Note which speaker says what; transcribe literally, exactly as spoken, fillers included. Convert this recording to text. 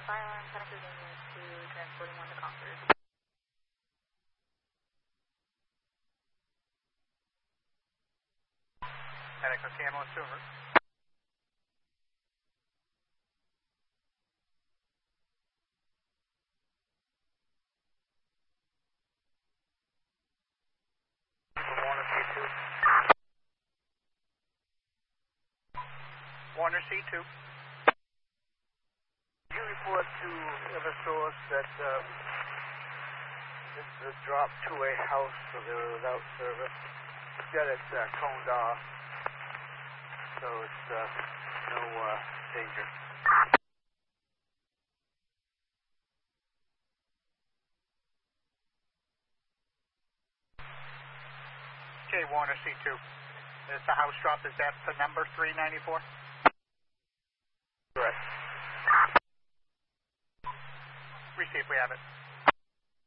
Speaker 1: Island, Santa Cruz Indians to transporting one to Concord.
Speaker 2: Santa Cruz ambulance to route. Warner C two. Warner C two.
Speaker 3: You report to Eversource that um, this is a drop to a house, so they're without service. It's got it uh, coned off, so it's uh, no uh, danger.
Speaker 2: Okay, Warner C two. Is the house drop, is that the number three ninety-four?
Speaker 3: Correct.
Speaker 2: Receive, we have it.